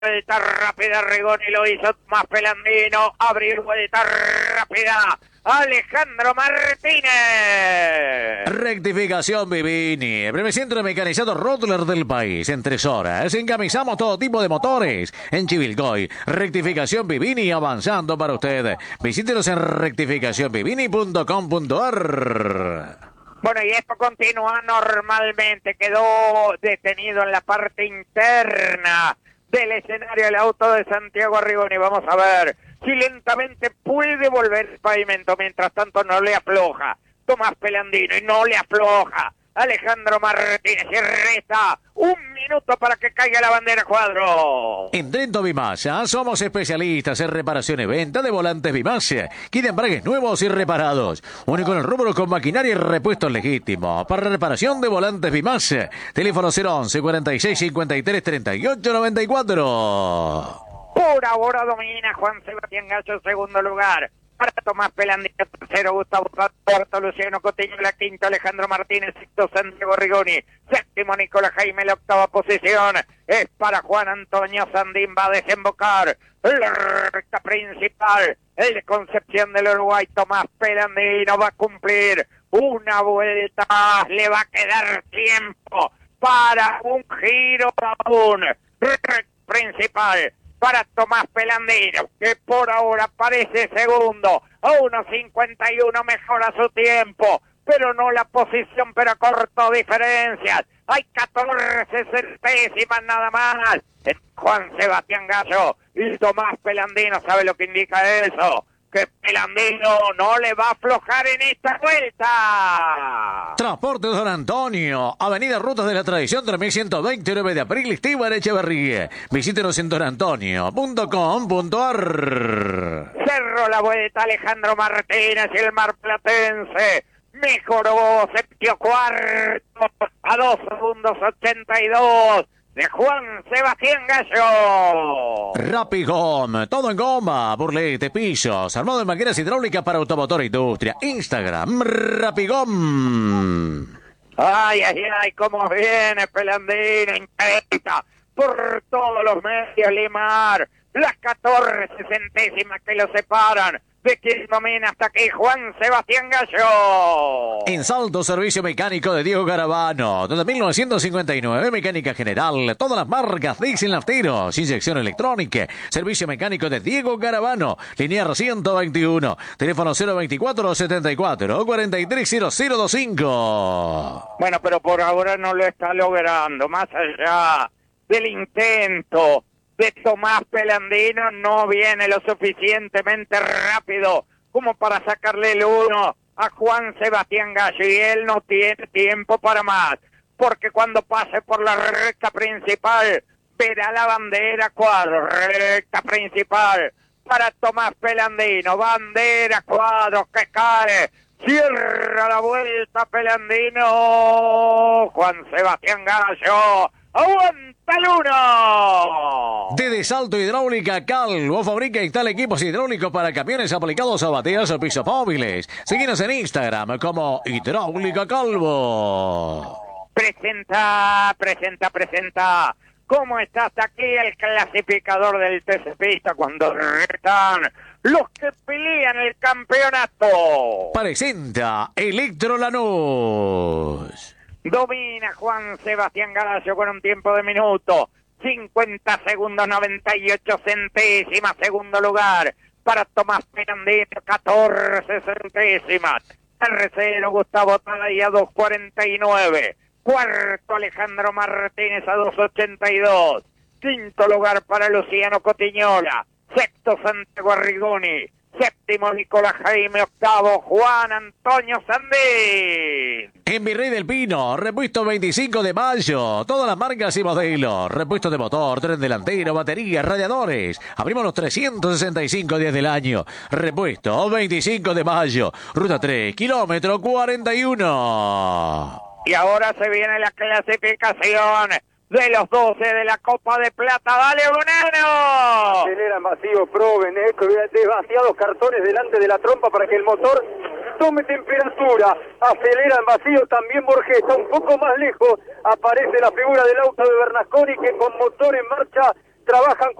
vuelta rápida, Rigoni lo hizo más Pelandino, abrir vuelta rápida, Alejandro Martínez. Rectificación Vivini, el primer centro mecanizado Rottler del país. En 3 horas encamisamos todo tipo de motores en Chivilcoy. Rectificación Vivini avanzando para usted. Visítenos en rectificacionvivini.com.ar. Bueno, y esto continúa normalmente. Quedó detenido en la parte interna del escenario el auto de Santiago Arrigoni. Vamos a ver si lentamente puede volver el pavimento. Mientras tanto no le afloja Tomás Pelandino y no le afloja Alejandro Martínez. Y resta 1 minuto para que caiga la bandera cuadro. En Trento Bimasa somos especialistas en reparación y venta de volantes Bimasa. Kit de embragues nuevos y reparados. Único en el rubro con maquinaria y repuestos legítimos. Para reparación de volantes Bimasa. Teléfono 011 46 53 38 94. Por ahora domina Juan Sebastián Gallo en segundo lugar. Para Tomás Pelandino, tercero Gustavo, cuarto Luciano Cotiñola, quinto Alejandro Martínez, sexto Santiago Rigoni, séptimo Nicolás Jaime, la octava posición es para Juan Antonio Sandín. Va a desembocar la recta principal, el de Concepción del Uruguay. Tomás Pelandino va a cumplir una vuelta más, le va a quedar tiempo para un giro aún. Recta principal para Tomás Pelandino, que por ahora parece segundo, a 1.51 mejora su tiempo, pero no la posición, pero corto diferencias. Hay 14 centésimas nada más. Juan Sebastián Gallo y Tomás Pelandino, ¿sabe lo que indica eso? Que Pelandino no le va a aflojar en esta vuelta. Transporte Don Antonio, Avenida Rutas de la Tradición 3120, 9 de abril, Esteban Echeverría. Visítenos en donantonio.com.ar. Cerró la vuelta Alejandro Martínez y el marplatense mejoró, séptimo cuarto a 2 segundos 82 de Juan Sebastián Gallo. Rapid Home, todo en goma, burlete, pisos, armado de mangueras hidráulicas para automotor e industria. Instagram, Rapid Home. Ay, cómo viene Pelandino, intenta por todos los medios limar las 14 centésimas que lo separan de Quilmomena hasta aquí Juan Sebastián Gallo. En Salto, servicio mecánico de Diego Garavano. Desde 1959, mecánica general, todas las marcas, diesel nafteros, inyección electrónica, servicio mecánico de Diego Garavano. Linear 121, teléfono 024 74 430025. Bueno, pero por ahora no lo está logrando. Más allá del intento de Tomás Pelandino, no viene lo suficientemente rápido como para sacarle el 1 a Juan Sebastián Gallo, y él no tiene tiempo para más, porque cuando pase por la recta principal verá la bandera cuadro. Recta principal para Tomás Pelandino, bandera cuadro que cae, cierra la vuelta Pelandino. Juan Sebastián Gallo aguanta el 1. De Salto Hidráulica Calvo, fabrica y instala equipos hidráulicos para camiones aplicados a bateas o pisos móviles. Síguenos en Instagram como Hidráulica Calvo. Presenta. ¿Cómo está hasta aquí el clasificador del TC Pista cuando están los que pelean el campeonato? Presenta Electro Lanús. Domina Juan Sebastián Gallo con un tiempo de minuto 50 segundos 98 centésimas. Segundo lugar para Tomás Pelandino, 14 centésimas. Tercero Gustavo Talay a 2.49. Cuarto Alejandro Martínez a 2.82. Quinto lugar para Luciano Cotiñola. Sexto Santiago Arrigoni. Séptimo Nicolás Jaime. Octavo Juan Antonio Sandín. En Virrey del Pino, repuesto 25 de mayo. Todas las marcas y modelos. Repuesto de motor, tren delantero, baterías, radiadores. Abrimos los 365 días del año. Repuesto 25 de mayo. Ruta 3, kilómetro 41. Y ahora se viene la clasificación de los 12 de la Copa de Plata. ¡Dale, Bonano! Aceleran vacío, proben, demasiados cartones delante de la trompa para que el motor tome temperatura. Aceleran vacío también Borges, un poco más lejos aparece la figura del auto de Bernasconi, que con motor en marcha trabajan